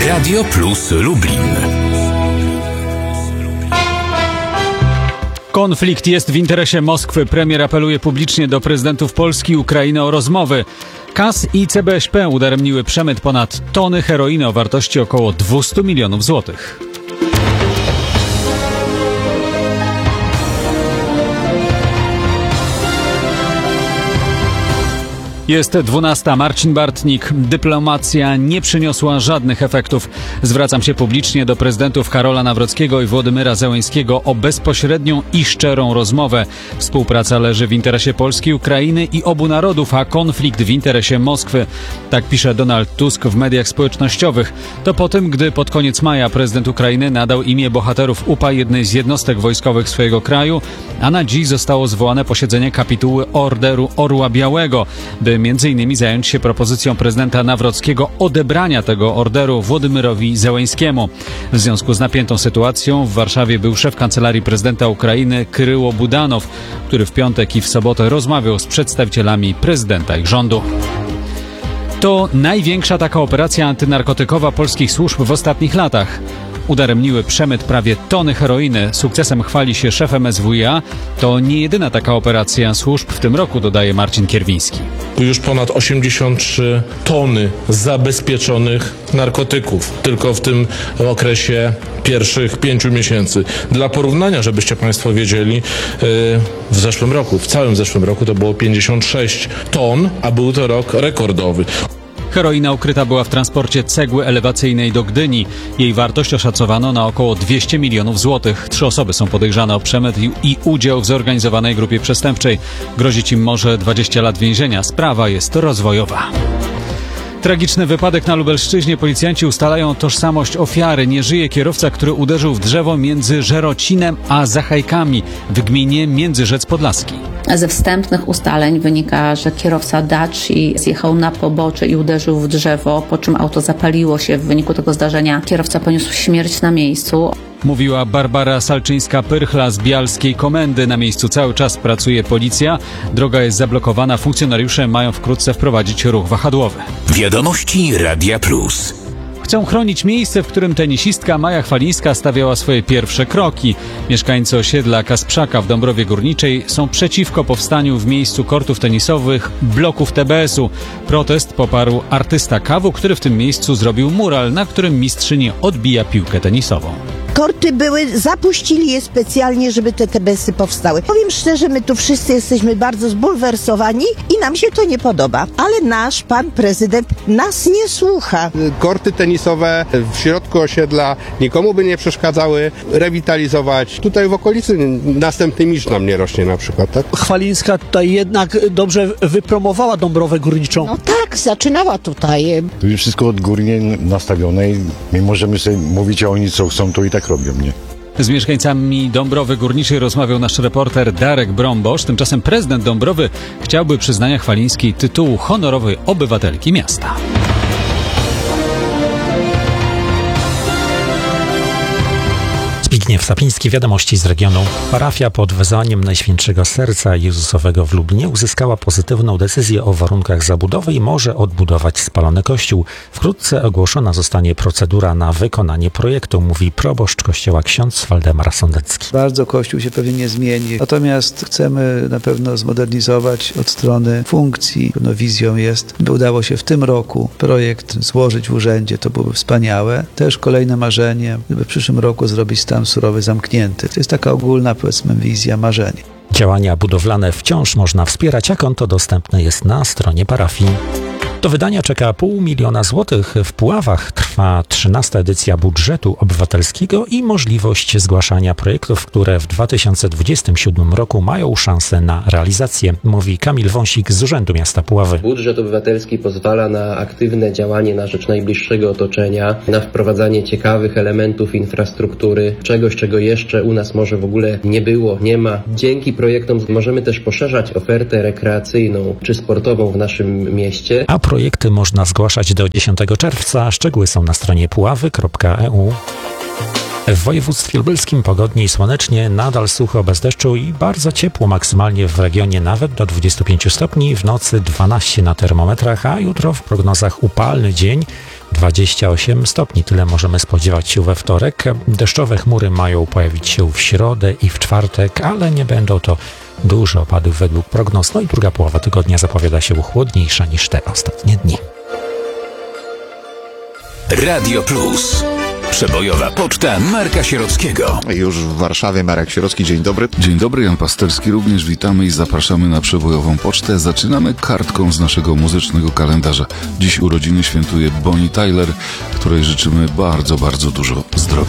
Radio Plus Lublin. Konflikt jest w interesie Moskwy. Premier apeluje publicznie do prezydentów Polski i Ukrainy o rozmowy. KAS i CBŚP udaremniły przemyt ponad tony heroiny o wartości około 200 milionów złotych. Jest 12. Marcin Bartnik. Dyplomacja nie przyniosła żadnych efektów. Zwracam się publicznie do prezydentów Karola Nawrockiego i Włodymyra Zełenskiego o bezpośrednią i szczerą rozmowę. Współpraca leży w interesie Polski, Ukrainy i obu narodów, a konflikt w interesie Moskwy. Tak pisze Donald Tusk w mediach społecznościowych. To po tym, gdy pod koniec maja prezydent Ukrainy nadał imię bohaterów UPA jednej z jednostek wojskowych swojego kraju, a na dziś zostało zwołane posiedzenie kapituły Orderu Orła Białego, by m.in. zająć się propozycją prezydenta Nawrockiego odebrania tego orderu Włodymyrowi Zełenskiemu. W związku z napiętą sytuacją w Warszawie był szef kancelarii prezydenta Ukrainy Kryło Budanow, który w piątek i w sobotę rozmawiał z przedstawicielami prezydenta i rządu. To największa taka operacja antynarkotykowa polskich służb w ostatnich latach. Udaremniły przemyt prawie tony heroiny. Sukcesem chwali się szef MSWiA. To nie jedyna taka operacja służb w tym roku, dodaje Marcin Kierwiński. Już ponad 83 tony zabezpieczonych narkotyków tylko w tym okresie pierwszych 5 miesięcy. Dla porównania, żebyście Państwo wiedzieli, w zeszłym roku, w całym zeszłym roku to było 56 ton, a był to rok rekordowy. Heroina ukryta była w transporcie cegły elewacyjnej do Gdyni. Jej wartość oszacowano na około 200 milionów złotych. 3 osoby są podejrzane o przemyt i udział w zorganizowanej grupie przestępczej. Grozić im może 20 lat więzienia. Sprawa jest rozwojowa. Tragiczny wypadek na Lubelszczyźnie. Policjanci ustalają tożsamość ofiary. Nie żyje kierowca, który uderzył w drzewo między Żerocinem a Zachajkami w gminie Międzyrzec Podlaski. Ze wstępnych ustaleń wynika, że kierowca Daci zjechał na pobocze i uderzył w drzewo, po czym auto zapaliło się. W wyniku tego zdarzenia kierowca poniósł śmierć na miejscu. Mówiła Barbara Salczyńska-Pyrchla z Bialskiej Komendy. Na miejscu cały czas pracuje policja. Droga jest zablokowana. Funkcjonariusze mają wkrótce wprowadzić ruch wahadłowy. Wiadomości Radia Plus. Chcą chronić miejsce, w którym tenisistka Maja Chwalińska stawiała swoje pierwsze kroki. Mieszkańcy osiedla Kasprzaka w Dąbrowie Górniczej są przeciwko powstaniu w miejscu kortów tenisowych bloków TBS-u. Protest poparł artysta Kawu, który w tym miejscu zrobił mural, na którym mistrzyni odbija piłkę tenisową. Korty były, zapuścili je specjalnie, żeby te TBS-y powstały. Powiem szczerze, my tu wszyscy jesteśmy bardzo zbulwersowani i nam się to nie podoba. Ale nasz pan prezydent nas nie słucha. Korty tenisowe w środku osiedla nikomu by nie przeszkadzały, rewitalizować. Tutaj w okolicy następny misz nam nie rośnie na przykład, tak? Chwalińska tutaj jednak dobrze wypromowała Dąbrowę Górniczą. No tak, zaczynała tutaj. Tu jest wszystko odgórnie nastawione i my możemy sobie mówić, a oni co chcą, to i tak robią, nie? Z mieszkańcami Dąbrowy Górniczej rozmawiał nasz reporter Darek Brombosz. Tymczasem prezydent Dąbrowy chciałby przyznania Chwalińskiej tytułu honorowej obywatelki miasta. Zbigniew Sapiński, wiadomości z regionu. Parafia pod wezwaniem Najświętszego Serca Jezusowego w Lublinie uzyskała pozytywną decyzję o warunkach zabudowy i może odbudować spalony kościół. Wkrótce ogłoszona zostanie procedura na wykonanie projektu, mówi proboszcz kościoła ksiądz Waldemar Sądecki. Bardzo kościół się pewnie nie zmieni, natomiast chcemy na pewno zmodernizować od strony funkcji. Wizją jest, by udało się w tym roku projekt złożyć w urzędzie, to byłoby wspaniałe. Też kolejne marzenie, by w przyszłym roku zrobić stan surowy zamknięty. To jest taka ogólna, powiedzmy, wizja, marzenie. Działania budowlane wciąż można wspierać, a konto dostępne jest na stronie parafii. Do wydania czeka 500 000 złotych. W Puławach trwa 13. edycja budżetu obywatelskiego i możliwość zgłaszania projektów, które w 2027 roku mają szansę na realizację, mówi Kamil Wąsik z Urzędu Miasta Puławy. Budżet obywatelski pozwala na aktywne działanie na rzecz najbliższego otoczenia, na wprowadzanie ciekawych elementów infrastruktury, czegoś, czego jeszcze u nas może w ogóle nie było, nie ma. Dzięki projektom możemy też poszerzać ofertę rekreacyjną czy sportową w naszym mieście. A projekty można zgłaszać do 10 czerwca. Szczegóły są na stronie puławy.eu. W województwie lubelskim pogodnie i słonecznie, nadal sucho bez deszczu i bardzo ciepło, maksymalnie w regionie nawet do 25 stopni, w nocy 12 na termometrach, a jutro w prognozach upalny dzień. 28 stopni. Tyle możemy spodziewać się we wtorek. Deszczowe chmury mają pojawić się w środę i w czwartek, ale nie będą to duże opady według prognoz. No i druga połowa tygodnia zapowiada się chłodniejsza niż te ostatnie dni. Radio Plus. Przebojowa poczta Marka Sierockiego. Już w Warszawie Marek Sierocki, dzień dobry. Dzień dobry, Jan Pasterski, również witamy i zapraszamy na przebojową pocztę. Zaczynamy kartką z naszego muzycznego kalendarza. Dziś urodziny świętuje Bonnie Tyler, której życzymy bardzo, bardzo dużo zdrowia.